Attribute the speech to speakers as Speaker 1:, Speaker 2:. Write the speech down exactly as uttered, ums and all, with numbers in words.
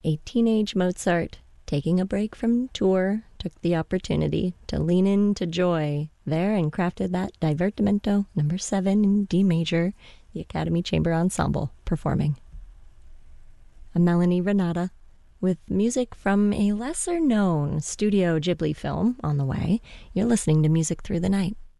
Speaker 1: A teenage Mozart, taking a break from tour, took the opportunity to lean into joy there and crafted that Divertimento number seven in D major, the Academy Chamber Ensemble performing. I'm Melanie Renata with music from a lesser-known Studio Ghibli film on the way. You're listening to Music Through the Night.